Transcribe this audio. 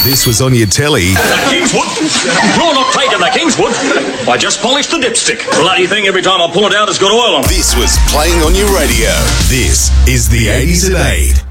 this was on your telly. The Kingswood? You're not taking the Kingswood. I just polished the dipstick. Bloody thing, every time I pull it out, it's got oil on it. This was playing on your radio. This is the 80s at 8.